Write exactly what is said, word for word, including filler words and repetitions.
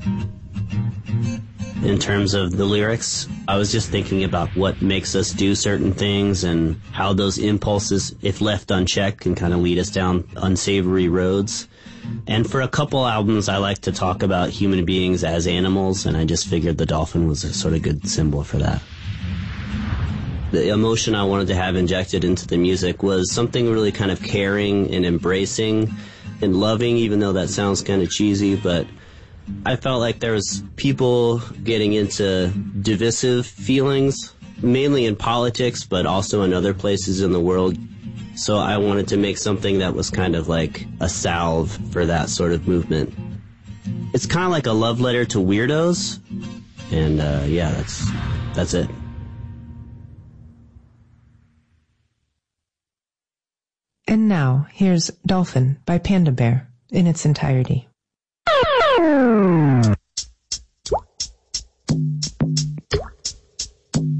In terms of the lyrics, I was just thinking about what makes us do certain things and how those impulses, if left unchecked, can kind of lead us down unsavory roads. And for a couple albums, I like to talk about human beings as animals, and I just figured the dolphin was a sort of good symbol for that. The emotion I wanted to have injected into the music was something really kind of caring and embracing and loving, even though that sounds kind of cheesy, but I felt like there was people getting into divisive feelings, mainly in politics, but also in other places in the world. So I wanted to make something that was kind of like a salve for that sort of movement. It's kind of like a love letter to weirdos, and uh, yeah, that's that's it. And now, here's Dolphin by Panda Bear in its entirety.